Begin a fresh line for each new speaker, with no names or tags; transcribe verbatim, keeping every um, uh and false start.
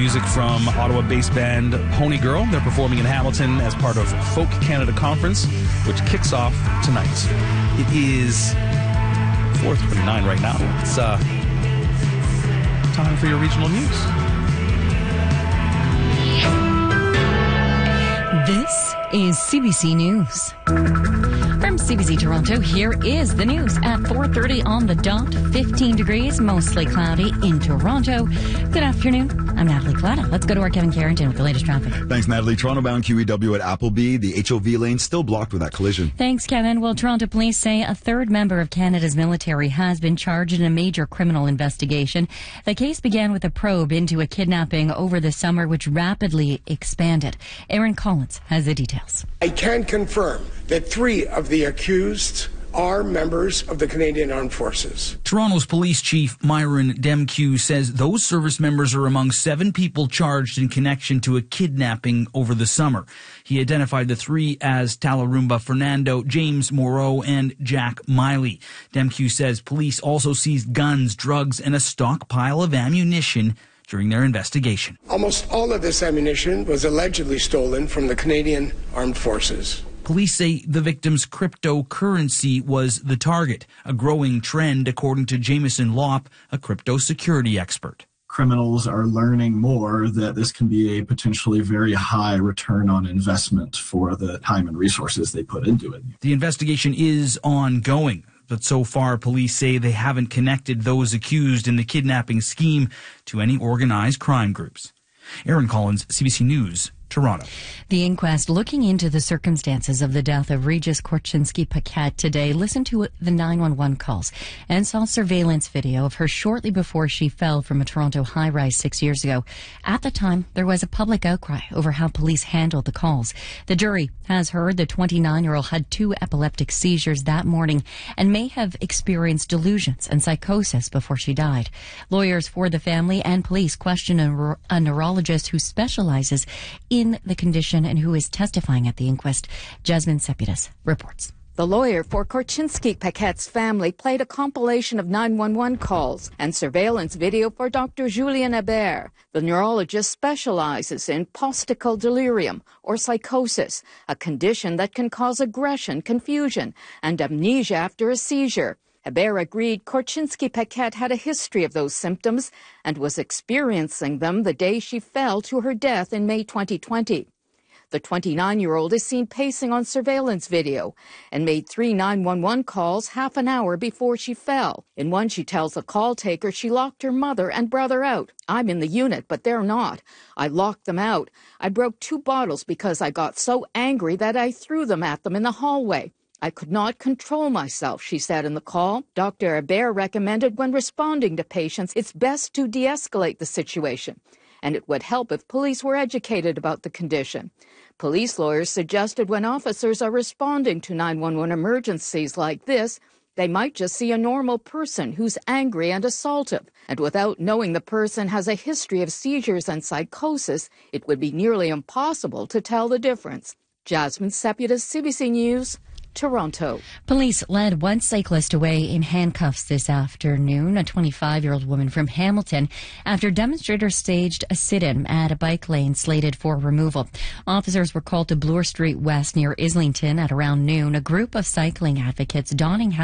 music from Ottawa-based band Pony Girl. They're performing in Hamilton as part of Folk Canada Conference, which kicks off tonight. It is four twenty-nine right now. It's uh, time for your regional news.
This is C B C News. From C B C Toronto, here is the news at four thirty on the dot. fifteen degrees, mostly cloudy in Toronto. Good afternoon. I'm Natalie Collada. Let's go to our Kevin Carrington with the latest traffic.
Thanks, Natalie. Toronto-bound Q E W at Appleby. The H O V lane still blocked with that collision.
Thanks, Kevin. Well, Toronto police say a third member of Canada's military has been charged in a major criminal investigation. The case began with a probe into a kidnapping over the summer, which rapidly expanded. Aaron Collins has the details.
I can confirm that three of the accused are members of the Canadian Armed Forces.
Toronto's police chief, Myron Demkew, says those service members are among seven people charged in connection to a kidnapping over the summer. He identified the three as Talarumba Fernando, James Moreau, and Jack Miley. Demkew says police also seized guns, drugs, and a stockpile of ammunition during their investigation.
Almost all of this ammunition was allegedly stolen from the Canadian Armed Forces.
Police say the victim's cryptocurrency was the target, a growing trend according to Jameson Lopp, a crypto security expert.
Criminals are learning more that this can be a potentially very high return on investment for the time and resources they put into it.
The investigation is ongoing, but so far police say they haven't connected those accused in the kidnapping scheme to any organized crime groups. Aaron Collins, C B C News, Toronto.
The inquest looking into the circumstances of the death of Regis Korchinski-Paquette today listened to the nine one one calls and saw surveillance video of her shortly before she fell from a Toronto high-rise six years ago. At the time, there was a public outcry over how police handled the calls. The jury has heard the twenty-nine-year-old had two epileptic seizures that morning and may have experienced delusions and psychosis before she died. Lawyers for the family and police question a, a neurologist who specializes in the condition and who is testifying at the inquest. Jasmine Sepidas reports.
The lawyer for Korchinski-Paquette's family played a compilation of nine one one calls and surveillance video for Doctor Julien Hebert. The neurologist specializes in post-ictal delirium or psychosis, a condition that can cause aggression, confusion, and amnesia after a seizure. Hebert agreed Korchinski-Paquette had a history of those symptoms and was experiencing them the day she fell to her death in May twenty twenty. The twenty-nine-year-old is seen pacing on surveillance video and made three nine one one calls half an hour before she fell. In one, she tells the call taker she locked her mother and brother out. I'm in the unit, but they're not. I locked them out. I broke two bottles because I got so angry that I threw them at them in the hallway. I could not control myself, she said in the call. Doctor Hebert recommended when responding to patients, it's best to de-escalate the situation, and it would help if police were educated about the condition. Police lawyers suggested when officers are responding to nine one one emergencies like this, they might just see a normal person who's angry and assaultive, and without knowing the person has a history of seizures and psychosis, it would be nearly impossible to tell the difference. Jasmine Sepidas, C B C News, Toronto.
Police led one cyclist away in handcuffs this afternoon, a twenty-five-year-old woman from Hamilton, after demonstrators staged a sit-in at a bike lane slated for removal. Officers were called to Bloor Street West near Islington at around noon. A group of cycling advocates donning